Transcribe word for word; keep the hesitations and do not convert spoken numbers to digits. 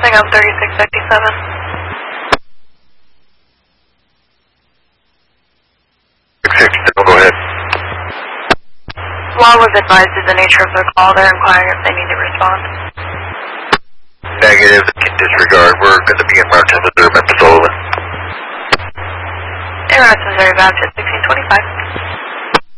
Crossing up thirty-six fifty-seven. Go ahead. Law was advised of the nature of their call. They're inquiring if they need to respond. Negative. Can disregard. We're going to be in route to the Memphis Sullivan. Air Missouri Baptist sixteen twenty-five.